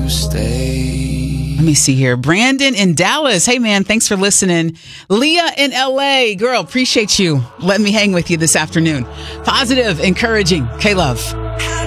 to stay. Let me see here. Brandon in Dallas. Hey, man, thanks for listening. Leah in LA. Girl, appreciate you letting me hang with you this afternoon. Positive, encouraging. K-Love.